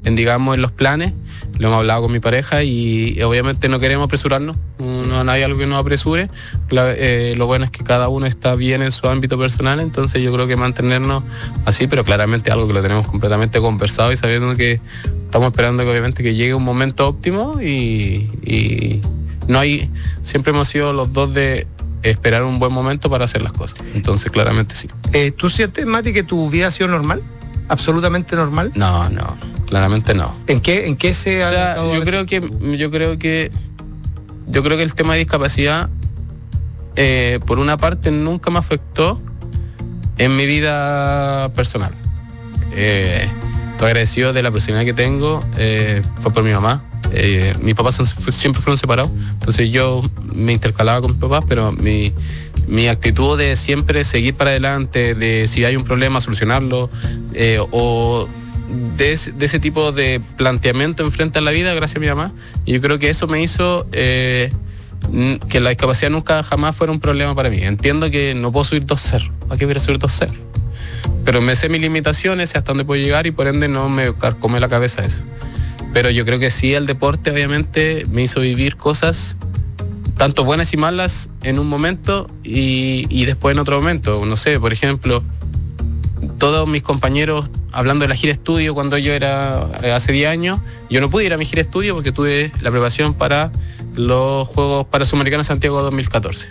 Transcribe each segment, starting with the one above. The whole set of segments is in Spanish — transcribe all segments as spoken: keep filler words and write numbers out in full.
en, digamos, en los planes. Lo hemos hablado con mi pareja y obviamente no queremos apresurarnos, no, no hay algo que nos apresure. La, eh, lo bueno es que cada uno está bien en su ámbito personal, entonces yo creo que mantenernos así, pero claramente algo que lo tenemos completamente conversado y sabiendo que estamos esperando que obviamente que llegue un momento óptimo y, y no hay, siempre hemos sido los dos de esperar un buen momento para hacer las cosas, entonces claramente sí. Eh, ¿Tú sientes, Mati, que tu vida ha sido normal? ¿Absolutamente normal? No, no, claramente no. ¿En qué, en qué se o ha sea, yo creo que yo creo que yo creo que el tema de discapacidad eh, por una parte nunca me afectó en mi vida personal. Eh, estoy agradecido de la personalidad que tengo, eh, fue por mi mamá. Eh, mis papás son, siempre fueron separados, entonces yo me intercalaba con mis papás, pero mi, mi actitud de siempre seguir para adelante, de si hay un problema solucionarlo, eh, o de, de ese tipo de planteamiento enfrente a la vida, gracias a mi mamá, y yo creo que eso me hizo eh, que la discapacidad nunca jamás fuera un problema para mí. Entiendo que no puedo subir dos cerros, ¿a qué voy a subir dos cerros? Pero me sé mis limitaciones, sé hasta dónde puedo llegar y por ende no me carcome la cabeza eso. Pero yo creo que sí, el deporte obviamente me hizo vivir cosas tanto buenas y malas en un momento y, y después en otro momento. No sé, por ejemplo, todos mis compañeros, hablando de la gira estudio cuando yo era hace diez años, yo no pude ir a mi gira estudio porque tuve la preparación para los Juegos Panamericanos Santiago dos mil catorce.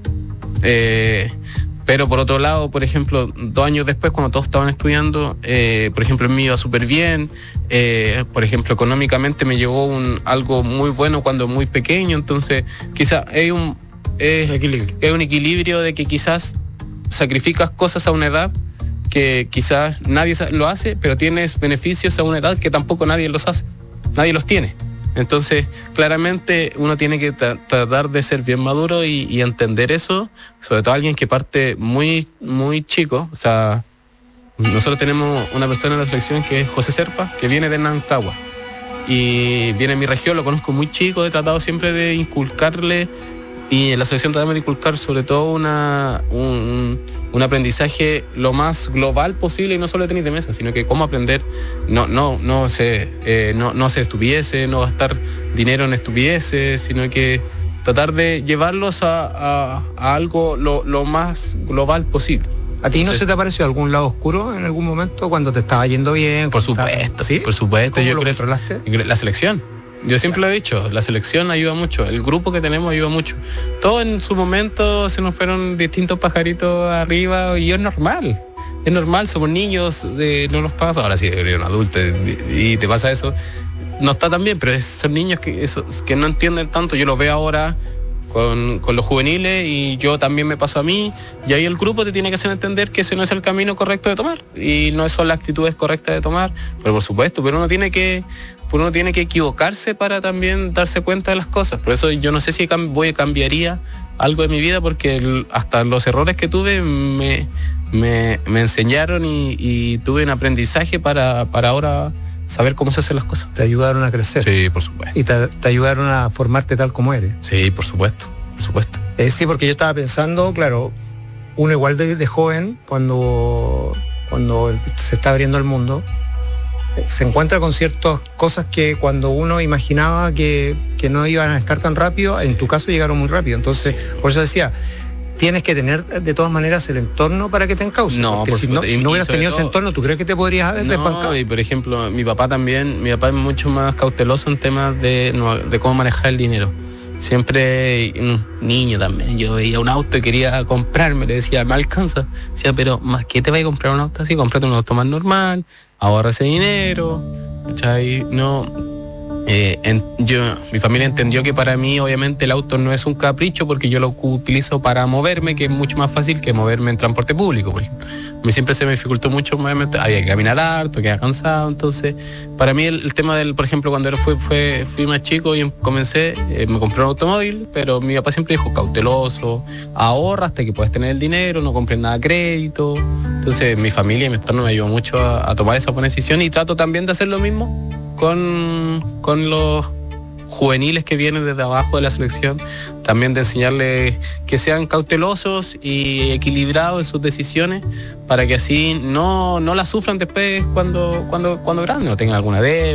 Eh, Pero por otro lado, por ejemplo, dos años después, cuando todos estaban estudiando, eh, por ejemplo, en mí iba súper bien. Eh, por ejemplo, económicamente me llegó un, algo muy bueno cuando muy pequeño. Entonces, quizás es un, es, equilibrio. es un equilibrio de que quizás sacrificas cosas a una edad que quizás nadie lo hace, pero tienes beneficios a una edad que tampoco nadie los hace. Nadie los tiene. Entonces, claramente uno tiene que tra- tratar de ser bien maduro y, y entender eso, sobre todo alguien que parte muy, muy chico. O sea, nosotros tenemos una persona en la selección que es José Serpa, que viene de Nancagua. Y viene en mi región, lo conozco muy chico, he tratado siempre de inculcarle, y en la selección tratamos de inculcar sobre todo una, un, un aprendizaje lo más global posible, y no solo de tenis de mesa, sino que cómo aprender, no, no, no, se, eh, no, no hacer estupideces, no gastar dinero en estupideces, sino que tratar de llevarlos a, a, a algo lo, lo más global posible. ¿A ti no Entonces, se te apareció algún lado oscuro en algún momento cuando te estaba yendo bien? Por Estaba- supuesto, ¿Sí? por supuesto. ¿Cómo yo lo creo, controlaste? La selección. Yo siempre lo he dicho, la selección ayuda mucho, el grupo que tenemos ayuda mucho. Todo en su momento se nos fueron distintos pajaritos arriba y es normal. Es normal, somos niños, eh, no nos pasa. Ahora sí, eres un adulto y, y te pasa eso. No está tan bien, pero es, son niños que, eso, que no entienden tanto. Yo lo veo ahora con, con los juveniles y yo también me paso a mí. Y ahí el grupo te tiene que hacer entender que ese no es el camino correcto de tomar. Y no son las actitudes correctas de tomar. Pero por supuesto, pero uno tiene que... uno tiene que equivocarse para también darse cuenta de las cosas. Por eso yo no sé si cam- voy a cambiaría algo de mi vida, porque el, hasta los errores que tuve me, me, me enseñaron y, y tuve un aprendizaje para, para ahora saber cómo se hacen las cosas. Te ayudaron a crecer. Sí, por supuesto. Y te, te ayudaron a formarte tal como eres. Sí, por supuesto, por supuesto. Eh, sí, porque yo estaba pensando, claro, uno igual de, de joven, cuando, cuando se está abriendo el mundo, se encuentra con ciertas cosas que cuando uno imaginaba que, que no iban a estar tan rápido, sí. En tu caso llegaron muy rápido. Entonces, sí. Por eso decía, tienes que tener de todas maneras el entorno para que te encauce. No, porque por si no, si no hubieras tenido todo, ese entorno, ¿tú crees que te podrías haber no, desbancado? Y por ejemplo, mi papá también, mi papá es mucho más cauteloso en temas de, no, de cómo manejar el dinero. Siempre, un niño también, yo veía un auto y quería comprarme, le decía, me alcanza. Decía, pero ¿más qué te vas a comprar un auto así? Cómprate un auto más normal, ahorra ese dinero, ¿cachai? No, eh, en, yo, mi familia entendió que para mí obviamente el auto no es un capricho, porque yo lo utilizo para moverme, que es mucho más fácil que moverme en transporte público, por ejemplo. A mí siempre se me dificultó mucho moverme, había que caminar harto, quedaba cansado, entonces para mí el, el tema del, por ejemplo, cuando era, fue, fue, fui más chico y comencé, eh, me compré un automóvil, pero mi papá siempre dijo cauteloso, ahorra hasta que puedas tener el dinero, no compres nada a crédito. Entonces mi familia y mi entorno me ayudó mucho a, a tomar esa buena decisión, y trato también de hacer lo mismo con, con los juveniles que vienen desde abajo de la selección, también de enseñarles que sean cautelosos y equilibrados en sus decisiones, para que así no, no la sufran después cuando, cuando, cuando grandes, no tengan alguna deuda.